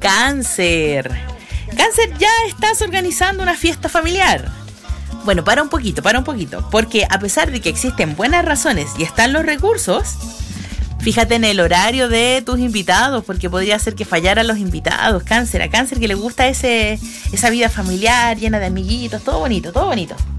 Cáncer. Cáncer, ya estás organizando una fiesta familiar. Bueno, para un poquito, porque a pesar de que existen buenas razones y están los recursos, fíjate en el horario de tus invitados, porque podría ser que fallaran los invitados. Cáncer, a Cáncer que le gusta esa vida familiar llena de amiguitos, todo bonito, todo bonito.